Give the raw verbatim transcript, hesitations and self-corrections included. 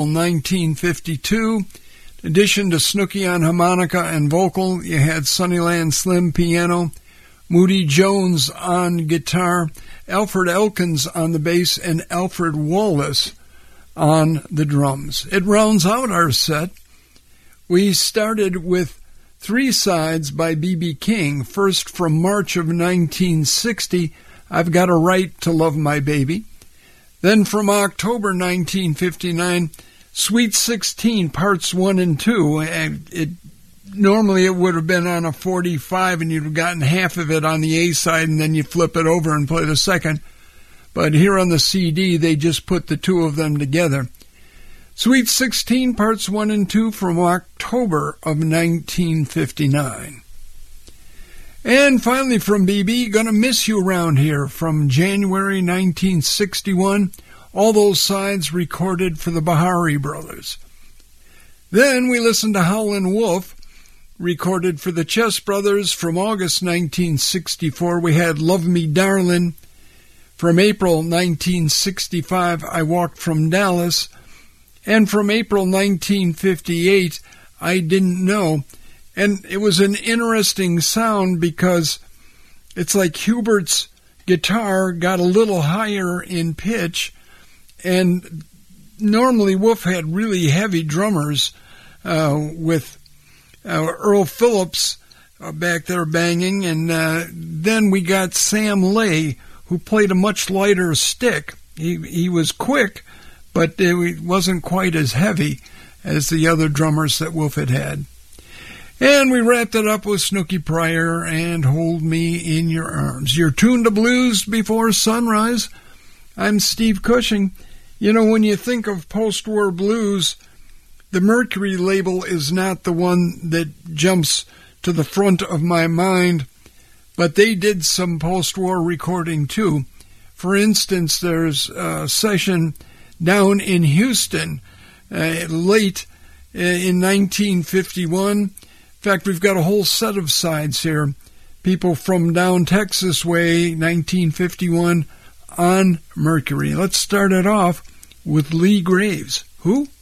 nineteen fifty-two. In addition to Snooky on harmonica and vocal, you had Sunnyland Slim piano, Moody Jones on guitar, Alfred Elkins on the bass, and Alfred Wallace on the drums. It rounds out our set. We started with Three Sides by B B King, first from March of nineteen sixty, I've Got a Right to Love My Baby. Then from October nineteen fifty-nine, Sweet sixteen, parts one and two. And it normally it would have been on a forty-five, and you'd have gotten half of it on the A side, and then you flip it over and play the second. But here on the C D, they just put the two of them together. Sweet sixteen, parts one and two from October of nineteen fifty-nine. And finally from B B, Gonna Miss You Around Here from January nineteen sixty-one. All those sides recorded for the Bahari Brothers. Then we listened to Howlin' Wolf, recorded for the Chess Brothers from August nineteen sixty-four. We had Love Me Darlin'. From April nineteen sixty-five, I Walked from Dallas. And from April nineteen fifty-eight, I Didn't Know. And it was an interesting sound because it's like Hubert's guitar got a little higher in pitch, and normally Wolf had really heavy drummers uh, with uh, Earl Phillips uh, back there banging, and uh, then we got Sam Lay, who played a much lighter stick. He, he was quick, but it wasn't quite as heavy as the other drummers that Wolf had had. And we wrapped it up with Snooky Pryor and Hold Me in Your Arms. You're tuned to Blues Before Sunrise. I'm Steve Cushing. You know, when you think of post-war blues, the Mercury label is not the one that jumps to the front of my mind, but they did some post-war recording too. For instance, there's a session down in Houston uh, late in nineteen fifty-one. In fact, we've got a whole set of sides here. People from down Texas way, nineteen fifty-one, on Mercury. Let's start it off with Lee Graves. Who?